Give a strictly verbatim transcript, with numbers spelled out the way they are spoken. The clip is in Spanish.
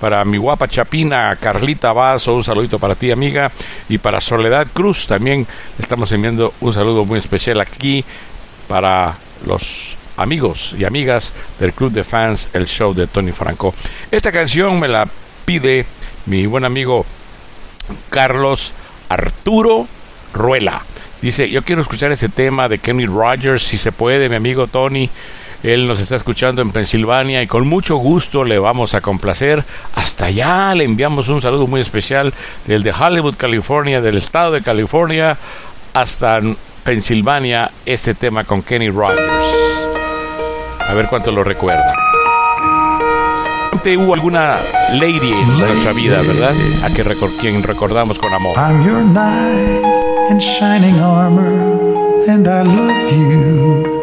para mi guapa chapina Carlita Vaso, un saludito para ti, amiga, y para Soledad Cruz también estamos enviando un saludo muy especial aquí para los amigos y amigas del Club de Fans, el show de Tony Franco. Esta canción me la pide mi buen amigo Carlos Arturo Ruela. Dice, yo quiero escuchar ese tema de Kenny Rogers, si se puede, mi amigo Tony. Él nos está escuchando en Pensilvania y con mucho gusto le vamos a complacer. Hasta allá le enviamos un saludo muy especial desde Hollywood, California, del estado de California hasta Pensilvania, este tema con Kenny Rogers. A ver cuánto lo recuerda. Hubo alguna lady en nuestra vida, ¿verdad? A que recor- quien recordamos con amor. I'm your knight in shining armor, and I love you.